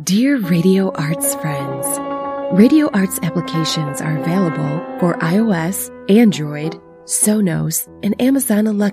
Dear Radio Arts friends, Radio Arts applications are available for iOS, Android, Sonos, and Amazon Alexa.